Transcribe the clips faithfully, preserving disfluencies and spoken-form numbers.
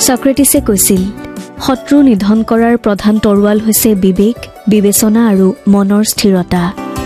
সক্ৰেটিছে কৈছিল, শত্ৰু নিধন কৰাৰ প্ৰধান তৰোৱাল হৈছে বিবেক, বিবেচনা আৰু মনৰ স্থিৰতা।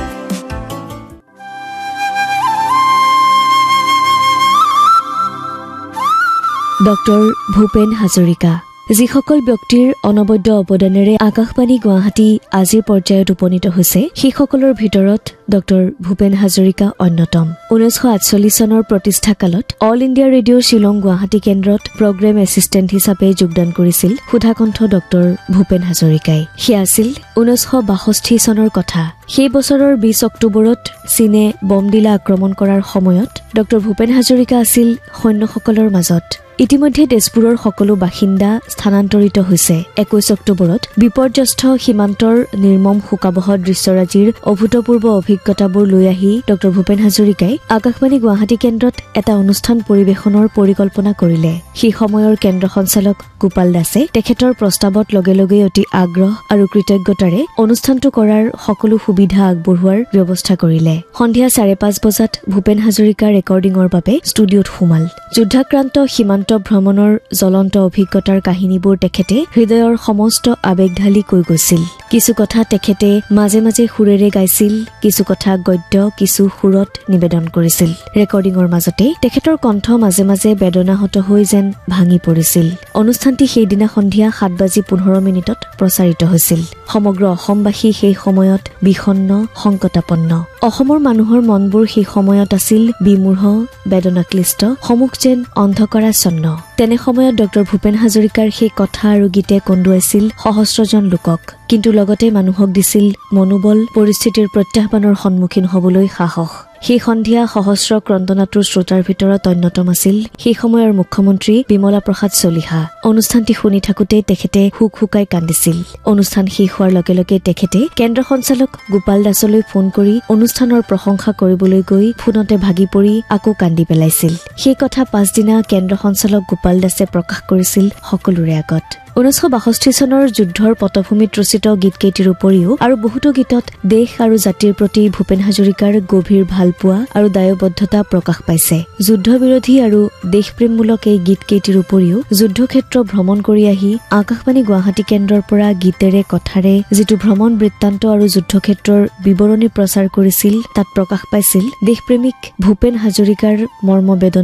ডক্টৰ ভূপেন হাজৰিকা, যিসকল ব্যক্তিৰ অনবদ্য অৱদানেৰে আকাশবাণী গুৱাহাটী আজিৰ পৰ্যায়ত উপনীত হৈছে, সেইসকলৰ ভিতৰত ডক্টৰ ভূপেন হাজৰিকা অন্যতম। ঊনৈছশ আঠচল্লিছ চনৰ প্ৰতিষ্ঠা কালত all India radio' Shillong Guwahati কেন্দ্ৰত প্ৰগ্ৰেম এছিষ্টেণ্ট হিচাপে যোগদান কৰিছিল সুধাকণ্ঠ ডক্টৰ ভূপেন হাজৰিকাই। সেয়া আছিল ঊনৈছশ বাষষ্ঠি চনৰ কথা। সেই বছৰৰ বিশ অক্টোবৰত চীনে বমদিলা আক্ৰমণ কৰাৰ সময়ত ডক্টৰ ভূপেন হাজৰিকা আছিল সৈন্যসকলৰ মাজত। ইতিমধ্যে তেজপুৰৰ সকলো বাসিন্দা স্থানান্তৰিত হৈছে। একৈশ অক্টোবৰত বিপৰ্যস্ত সীমান্তৰ নিৰ্মম শোকাবহ দৃশ্যৰাজিৰ অভূতপূৰ্ব অভিজ্ঞতাবোৰ লৈ আহি ডক্টৰ ভূপেন হাজৰিকাই আকাশবাণী গুৱাহাটী কেন্দ্ৰত এটা অনুষ্ঠান পৰিৱেশনৰ পৰিকল্পনা কৰিলে। সেই সময়ৰ কেন্দ্ৰ সঞ্চালক গোপাল দাসে তেখেতৰ প্ৰস্তাৱত লগে লগে অতি আগ্ৰহ আৰু কৃতজ্ঞতাৰে অনুষ্ঠানটো কৰাৰ সকলো সুবিধা আগবঢ়োৱাৰ ব্যৱস্থা কৰিলে। সন্ধিয়া চাৰে পাঁচ বজাত ভূপেন হাজৰিকাৰ ৰেকৰ্ডিঙৰ বাবে ষ্টুডিঅ'ত সোমাল। যুদ্ধাক্ৰান্ত সীমান্ত ভ্ৰমণৰ জ্বলন্ত অভিজ্ঞতাৰ কাহিনীবোৰ তেখেতে হৃদয়ৰ সমস্ত আবেগ ঢালি কৈ গৈছিল। কিছু কথা তেখেতে মাজে মাজে সুৰেৰে গাইছিল, কিছু কথা গদ্য, কিছু সুৰত নিবেদন কৰিছিল। ৰেকৰ্ডিঙৰ মাজতে তেখেতৰ কণ্ঠ মাজে মাজে বেদনাহত হৈ যেন ভাঙি পৰিছিল। অনুষ্ঠানটি সেইদিনা সন্ধিয়া সাত বাজি পোন্ধৰ মিনিটত প্ৰচাৰিত হৈছিল। সমগ্ৰ অসমবাসী সেই সময়ত বিষণ্ণ, সংকটাপন্ন। অসমৰ মানুহৰ মনবোৰ সেই সময়ত আছিল বিমূঢ়, বেদনাক্লিষ্ট, সমুখ যেন অন্ধকাৰাচ্ছন্ন। তেনে সময়ত ডক্টৰ ভূপেন হাজৰিকাৰ সেই কথা আৰু গীতে কন্দুৱাইছিল সহস্ৰজন লোকক, কিন্তু লগতে মানুহক দিছিল মনোবল, পৰিস্থিতিৰ প্ৰত্যাহ্বানৰ সন্মুখীন হবলৈ সাহস। সেই সন্ধিয়া সহস্ৰ ক্ৰন্দনাতুৰ শ্ৰোতাৰ ভিতৰত অন্যতম আছিল সেই সময়ৰ মুখ্যমন্ত্ৰী বিমলা প্ৰসাদ চলিহা। অনুষ্ঠানটি শুনি থাকোতে তেখেতে হুক হুকাই কান্দিছিল। অনুষ্ঠান শেষ হোৱাৰ লগে লগে তেখেতে কেন্দ্ৰ সঞ্চালক গোপাল দাসলৈ ফোন কৰি অনুষ্ঠানৰ প্ৰশংসা কৰিবলৈ গৈ ফোনতে ভাগি পৰি আকৌ কান্দি পেলাইছিল। সেই কথা পাছদিনা কেন্দ্ৰ সঞ্চালক গোপাল দাসে প্ৰকাশ কৰিছিল সকলোৰে আগত। ঊনৈছশ বাষষ্ঠি চনৰ যুদ্ধৰ পটভূমিত ৰচিত গীতকেইটিৰ উপৰিও আৰু বহুতো গীতত দেশ আৰু জাতিৰ প্ৰতি ভূপেন হাজৰিকাৰ গভীৰ ভালপোৱা আৰু দায়বদ্ধতা প্ৰকাশ পাইছে। যুদ্ধ বিৰোধী আৰু দেশপ্ৰেমমূলক এই গীতকেইটিৰ উপৰিও যুদ্ধক্ষেত্ৰ ভ্ৰমণ কৰি আহি আকাশবাণী গুৱাহাটী কেন্দ্ৰৰ পৰা গীতেৰে কথাৰে যিটো ভ্ৰমণ বৃত্তান্ত আৰু যুদ্ধক্ষেত্ৰৰ বিৱৰণী প্ৰচাৰ কৰিছিল, তাত প্ৰকাশ পাইছিল দেশপ্ৰেমিক ভূপেন হাজৰিকাৰ মৰ্মবেদনা